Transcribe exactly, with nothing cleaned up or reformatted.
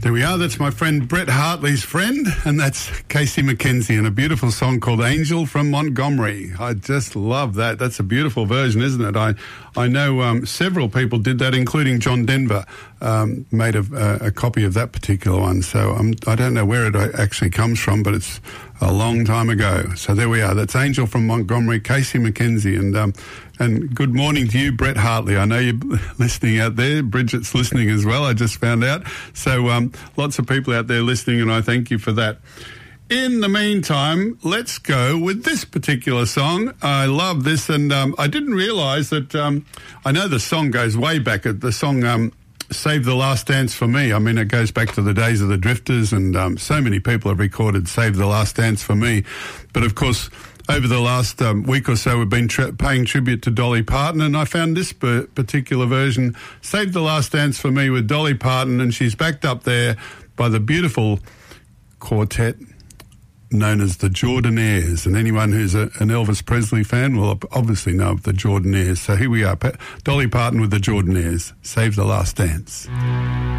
There we are. That's my friend Brett Hartley's friend, and that's Casey McKenzie, and a beautiful song called Angel from Montgomery. I just love that. That's a beautiful version, isn't it? I I know um, several people did that, including John Denver, um, made a, a, a copy of that particular one. So um, I don't know where it actually comes from, but it's a long time ago. So there we are. That's Angel from Montgomery, Casey McKenzie, and um, and good morning to you, Brett Hartley. I know you're listening out there. Bridget's listening as well, I just found out. So um, lots of people out there listening, and I thank you for that. In the meantime, let's go with this particular song. I love this, and um, I didn't realise that, um, I know the song goes way back. The song um, Save the Last Dance for Me. I mean, it goes back to the days of the Drifters, and um, so many people have recorded Save the Last Dance for Me. But of course, over the last um, week or so, we've been tri- paying tribute to Dolly Parton, and I found this per- particular version, Save the Last Dance for Me, with Dolly Parton, and she's backed up there by the beautiful quartet known as the Jordanaires, and anyone who's a, an Elvis Presley fan will obviously know of the Jordanaires. So here we are, pa- Dolly Parton with the Jordanaires, Save the Last Dance.